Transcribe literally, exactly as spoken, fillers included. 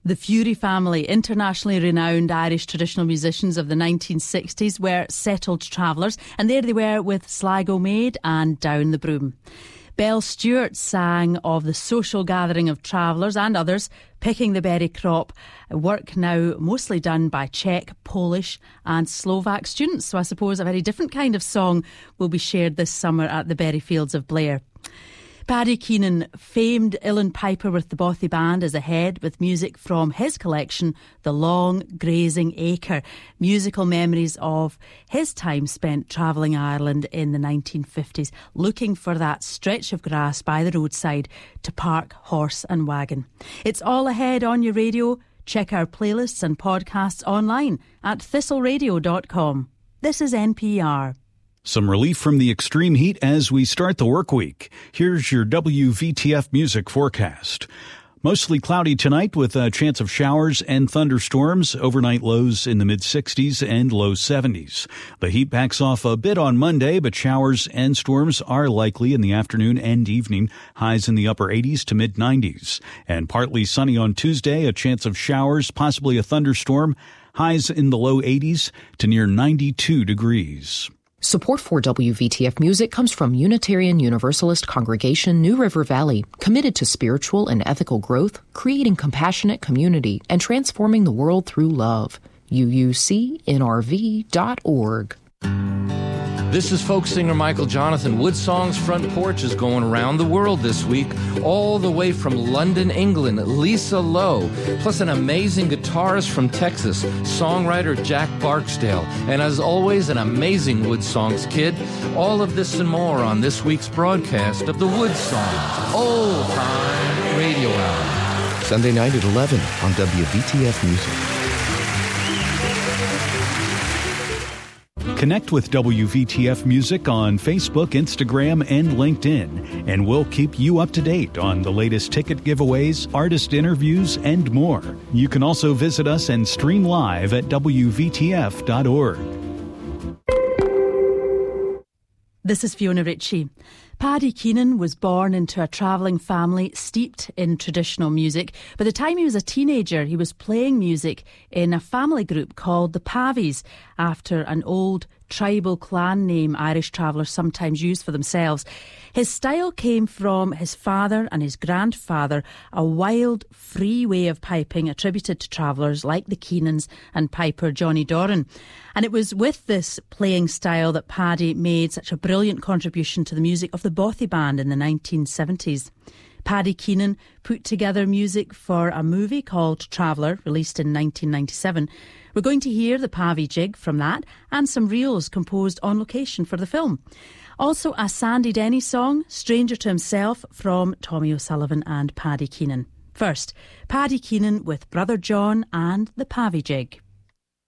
The Fury family, internationally renowned Irish traditional musicians of the nineteen sixties, were settled travellers, and there they were with Sligo Maid and Down the Broom. Belle Stewart sang of the social gathering of travellers and others picking the berry crop, work now mostly done by Czech, Polish and Slovak students. So I suppose a very different kind of song will be shared this summer at the berry fields of Blair. Paddy Keenan, famed uilleann piper with the Bothy Band, is ahead with music from his collection, The Long Grazing Acre, musical memories of his time spent travelling Ireland in the nineteen fifties, looking for that stretch of grass by the roadside to park horse and wagon. It's all ahead on your radio. Check our playlists and podcasts online at thistle radio dot com. This is N P R. Some relief from the extreme heat as we start the work week. Here's your W V T F music forecast. Mostly cloudy tonight with a chance of showers and thunderstorms. Overnight lows in the mid-sixties and low seventies. The heat backs off a bit on Monday, but showers and storms are likely in the afternoon and evening. Highs in the upper eighties to mid-nineties. And partly sunny on Tuesday, a chance of showers, possibly a thunderstorm. Highs in the low eighties to near ninety-two degrees. Support for W V T F music comes from Unitarian Universalist Congregation New River Valley, committed to spiritual and ethical growth, creating compassionate community, and transforming the world through love. U U C N R V dot org. This is folk singer Michael Jonathan. Wood Song's Front Porch is going around the world this week, all the way from London, England, Lisa Lowe, plus an amazing guitarist from Texas, songwriter Jack Barksdale, and as always, an amazing Wood Songs kid. All of this and more on this week's broadcast of the Wood Songs Old Time Radio Hour. Sunday night at eleven on W V T F Music. Connect with W V T F Music on Facebook, Instagram, and LinkedIn, and we'll keep you up to date on the latest ticket giveaways, artist interviews, and more. You can also visit us and stream live at W V T F dot org. This is Fiona Ritchie. Paddy Keenan was born into a travelling family steeped in traditional music. By the time he was a teenager, he was playing music in a family group called the Pavies, after an old tribal clan name Irish travellers sometimes use for themselves. His style came from his father and his grandfather, a wild, free way of piping attributed to travellers like the Keenans and piper Johnny Doran. And it was with this playing style that Paddy made such a brilliant contribution to the music of the Bothy Band in the nineteen seventies. Paddy Keenan put together music for a movie called Traveller, released in nineteen ninety-seven. We're going to hear the Pavy Jig from that and some reels composed on location for the film. Also a Sandy Denny song, Stranger to Himself, from Tommy O'Sullivan and Paddy Keenan. First, Paddy Keenan with Brother John and the Pavy Jig.